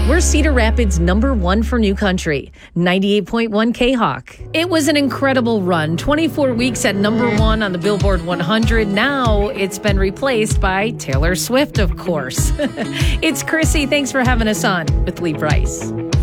We're Cedar Rapids' #1 for new country, 98.1 K-Hawk. It was an incredible run, 24 weeks at #1 on the Billboard 100. Now it's been replaced by Taylor Swift, of course. It's Chrissy. Thanks for having us on with Lee Price.